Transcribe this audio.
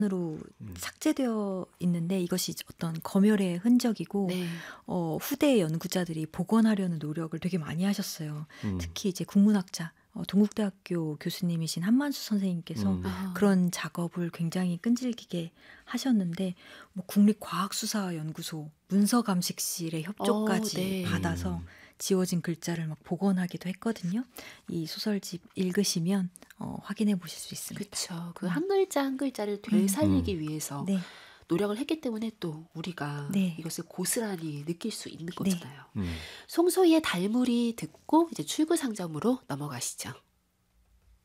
으로 음. 삭제되어 있는데 이것이 어떤 검열의 흔적이고 네. 후대 연구자들이 복원하려는 노력을 되게 많이 하셨어요. 음. 특히 이제 국문학자 동국대학교 교수님이신 한만수 선생님께서 음. 그런 작업을 굉장히 끈질기게 하셨는데 뭐 국립과학수사연구소 문서감식실의 협조까지 네. 받아서 지워진 글자를 막 복원하기도 했거든요. 이 소설집 읽으시면 확인해 보실 수 있습니다. 그쵸. 그 한 글자 한 글자를 되살리기 위해서 네. 노력을 했기 때문에 또 우리가 네. 이것을 고스란히 느낄 수 있는 네. 거잖아요. 송소희의 달무리 듣고 이제 출구 상점으로 넘어가시죠.